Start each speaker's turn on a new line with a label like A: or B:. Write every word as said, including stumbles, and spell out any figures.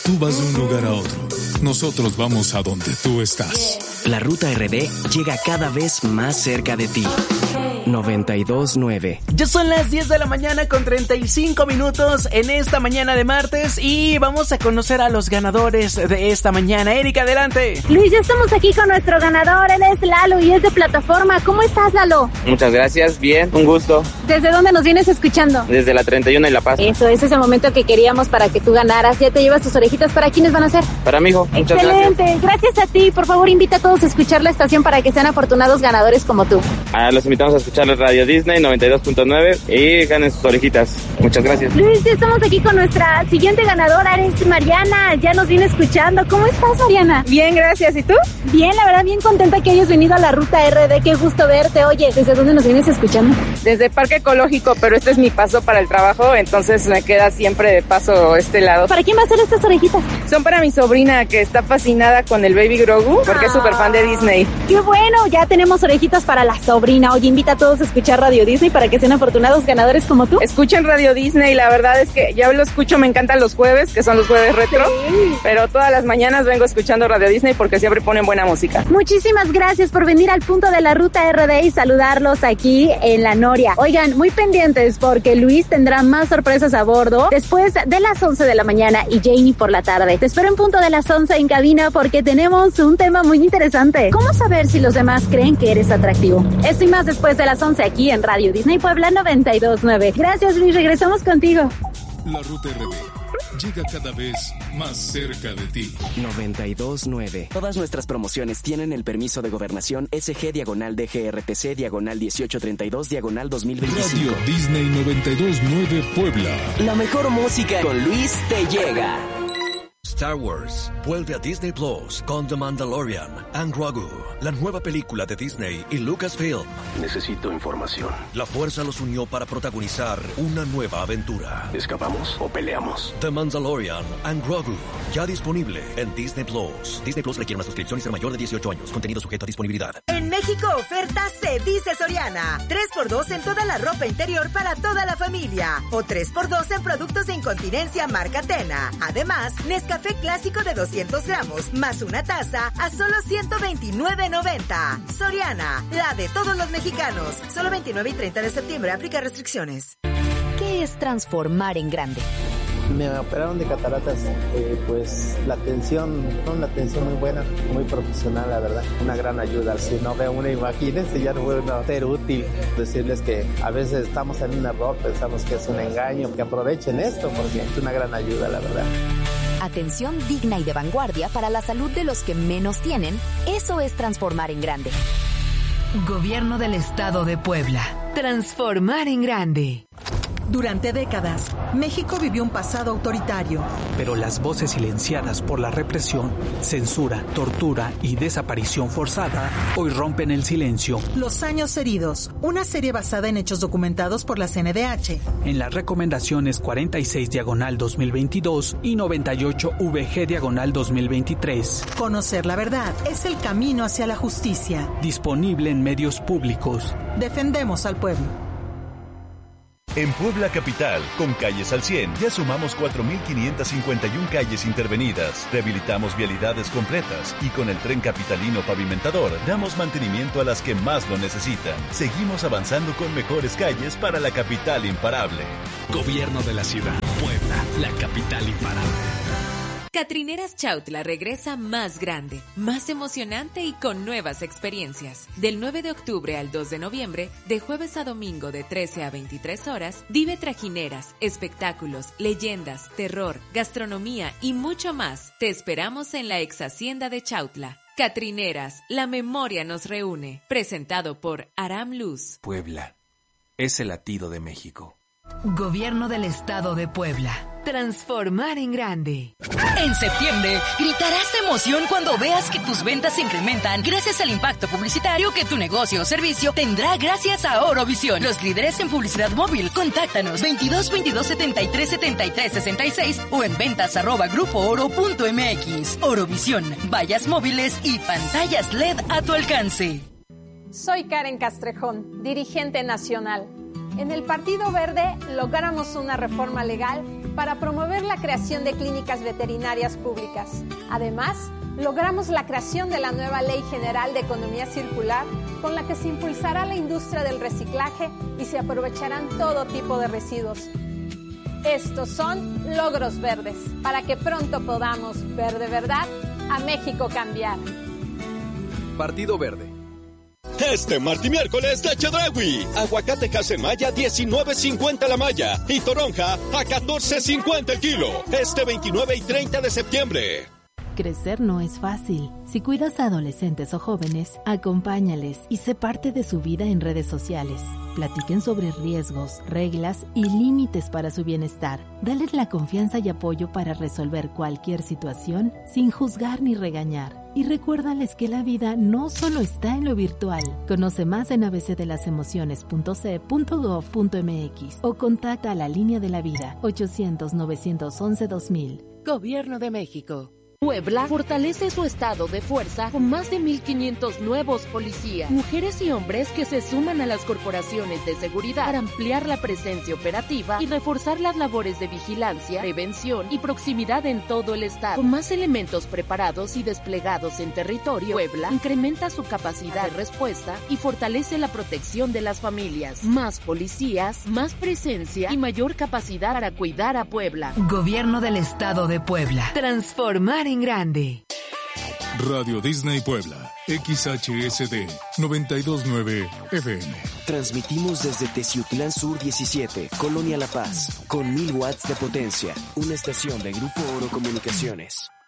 A: Tú vas de un lugar a otro. Nosotros vamos a donde tú estás.
B: La Ruta R D llega cada vez más cerca de ti. noventa y dos nueve.
C: Ya son las diez de la mañana con treinta y cinco minutos en esta mañana de martes y vamos a conocer a los ganadores de esta mañana. Erika, adelante.
D: Luis, ya estamos aquí con nuestro ganador, él es Lalo y es de plataforma. ¿Cómo estás, Lalo?
E: Muchas gracias, bien, un gusto.
D: ¿Desde dónde nos vienes escuchando?
E: Desde la treinta y uno y La Paz.
D: Eso, ese es el momento que queríamos para que tú ganaras. Ya te llevas tus orejitas. ¿Para quiénes van a ser?
E: Para mi hijo, muchas
D: Excelente,
E: gracias.
D: gracias a ti. Por favor, invita a todos a escuchar la estación para que sean afortunados ganadores como tú.
E: Ah, los invitamos a escuchar Radio Disney noventa y dos punto nueve y ganen sus orejitas. Muchas gracias.
D: Luis, ya estamos aquí con nuestra siguiente ganadora, eres Mariana, ya nos viene escuchando. ¿Cómo estás, Mariana?
F: Bien, gracias. ¿Y tú?
D: Bien, la verdad, bien contenta que hayas venido a la Ruta R D, qué gusto verte. Oye, ¿desde dónde nos vienes escuchando?
F: Desde Parque Ecológico, pero este es mi paso para el trabajo, entonces me queda siempre de paso este lado.
D: ¿Para quién va a ser estas orejitas?
F: Son para mi sobrina que está fascinada con el Baby Grogu, porque ah, es súper fan de Disney.
D: ¡Qué bueno! Ya tenemos orejitas para la sobrina. Oye, invita a todos a escuchar Radio Disney para que sean afortunados ganadores como tú.
F: Escuchen Radio Disney, la verdad es que ya lo escucho, me encantan los jueves, que son los jueves retro, sí. Pero todas las mañanas vengo escuchando Radio Disney porque siempre ponen buena música.
D: Muchísimas gracias por venir al punto de la Ruta R D y saludarlos aquí en La Noria. Oigan, muy pendientes porque Luis tendrá más sorpresas a bordo después de las once de la mañana y Jamie por la tarde. Te espero en punto de las once en cabina porque tenemos un tema muy interesante. ¿Cómo saber si los demás creen que eres atractivo? Esto y más después de las once aquí en Radio Disney Puebla noventa y dos nueve. Gracias, Luis, regresamos contigo.
A: La Ruta R D llega cada vez más cerca de ti.
B: noventa y dos nueve. Todas nuestras promociones tienen el permiso de gobernación S G diagonal D G R T C diagonal dieciocho treinta y dos diagonal dos mil veinticinco.
A: Radio Disney noventa y dos nueve Puebla.
B: La mejor música con Luis te llega.
G: Star Wars vuelve a Disney Plus con The Mandalorian and Grogu, la nueva película de Disney y Lucasfilm.
H: Necesito información.
G: La fuerza los unió para protagonizar una nueva aventura.
H: ¿Escapamos o peleamos?
G: The Mandalorian and Grogu, ya disponible en Disney Plus. Disney Plus requiere una suscripción y ser mayor de dieciocho años. Contenido sujeto a disponibilidad.
I: En México, oferta se dice Soriana. tres por dos en toda la ropa interior para toda la familia. O tres por dos en productos de incontinencia marca Tena. Además, Nescafé clásico de doscientos gramos más una taza a solo ciento veintinueve noventa. Soriana, la de todos los mexicanos. Solo veintinueve y treinta de septiembre. Aplica restricciones.
J: ¿Qué es transformar en grande?
K: Me operaron de cataratas, eh, pues la atención, una atención muy buena, muy profesional, la verdad, una gran ayuda. Si no veo una, imagínense, ya no puede ser útil. Decirles que a veces estamos en un error, pensamos que es un engaño, que aprovechen esto porque es una gran ayuda, la verdad.
J: Atención digna y de vanguardia para la salud de los que menos tienen, eso es transformar en grande.
L: Gobierno del Estado de Puebla. Transformar en grande.
M: Durante décadas, México vivió un pasado autoritario.
N: Pero las voces silenciadas por la represión, censura, tortura y desaparición forzada hoy rompen el silencio.
M: Los años heridos, una serie basada en hechos documentados por la C N D H.
N: En las recomendaciones cuarenta y seis diagonal dos mil veintidós y noventa y ocho V G diagonal dos mil veintitrés.
M: Conocer la verdad es el camino hacia la justicia.
N: Disponible en medios públicos.
M: Defendemos al pueblo.
O: En Puebla Capital, con Calles al cien, ya sumamos cuatro mil quinientas cincuenta y una calles intervenidas, rehabilitamos vialidades completas y con el Tren Capitalino Pavimentador damos mantenimiento a las que más lo necesitan. Seguimos avanzando con mejores calles para la capital imparable.
P: Gobierno de la ciudad, Puebla, la capital imparable.
Q: Catrineras Chautla regresa más grande, más emocionante y con nuevas experiencias. Del nueve de octubre al dos de noviembre, de jueves a domingo de trece a veintitrés horas, vive trajineras, espectáculos, leyendas, terror, gastronomía y mucho más. Te esperamos en la ex hacienda de Chautla. Catrineras, la memoria nos reúne. Presentado por Aram Luz.
R: Puebla, es el latido de México.
L: Gobierno del Estado de Puebla. Transformar en grande.
S: En septiembre, gritarás de emoción cuando veas que tus ventas se incrementan gracias al impacto publicitario que tu negocio o servicio tendrá gracias a Orovisión. Los líderes en publicidad móvil, contáctanos veintidós veintidós setenta y tres setenta y tres sesenta y seis o en ventas arroba grupo oro punto mx. Orovisión, vallas móviles y pantallas L E D a tu alcance.
T: Soy Karen Castrejón, dirigente nacional. En el Partido Verde logramos una reforma legal para promover la creación de clínicas veterinarias públicas. Además, logramos la creación de la nueva Ley General de Economía Circular, con la que se impulsará la industria del reciclaje y se aprovecharán todo tipo de residuos. Estos son logros verdes, para que pronto podamos ver de verdad a México cambiar.
U: Partido Verde.
V: Este martes y miércoles de Chedraui. Aguacate Casemaya diecinueve cincuenta la malla y toronja a catorce cincuenta el kilo. Este veintinueve y treinta de septiembre.
W: Crecer no es fácil. Si cuidas a adolescentes o jóvenes, acompáñales y sé parte de su vida en redes sociales. Platiquen sobre riesgos, reglas y límites para su bienestar. Dales la confianza y apoyo para resolver cualquier situación sin juzgar ni regañar. Y recuérdales que la vida no solo está en lo virtual. Conoce más en a b c de las emociones punto c punto gov punto m x o contacta a la Línea de la Vida ochocientos, novecientos once, dos mil.
X: Gobierno de México. Puebla fortalece su estado de fuerza con más de mil quinientos nuevos policías, mujeres y hombres que se suman a las corporaciones de seguridad para ampliar la presencia operativa y reforzar las labores de vigilancia, prevención y proximidad en todo el estado. Con más elementos preparados y desplegados en territorio, Puebla incrementa su capacidad de respuesta y fortalece la protección de las familias. Más policías, más presencia y mayor capacidad para cuidar a Puebla.
L: Gobierno del Estado de Puebla. Transformar en grande.
A: Radio Disney Puebla, X H S D noventa y dos punto nueve F M.
B: Transmitimos desde Teciutlán Sur diecisiete, Colonia La Paz, con mil watts de potencia. Una estación de Grupo Oro Comunicaciones.